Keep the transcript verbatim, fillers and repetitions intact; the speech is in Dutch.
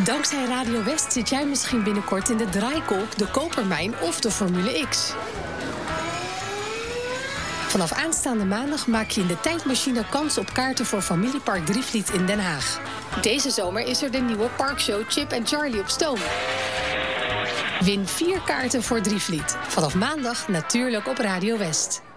Dankzij Radio West zit jij misschien binnenkort in de Draaikolk, de Kopermijn of de Formule X. Vanaf aanstaande maandag maak je in de tijdmachine kans op kaarten voor Familiepark Drievliet in Den Haag. Deze zomer is er de nieuwe parkshow Chip en Charlie op stoom. Win vier kaarten voor Drievliet. Vanaf maandag natuurlijk op Radio West.